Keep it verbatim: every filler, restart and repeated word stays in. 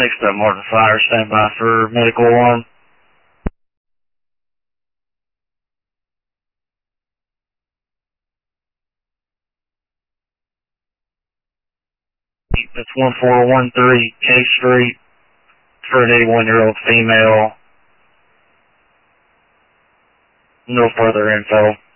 Next up, Martin Fire, stand by for medical alarm. It's one four one three K Street for an eighty-one-year-old female. No further info.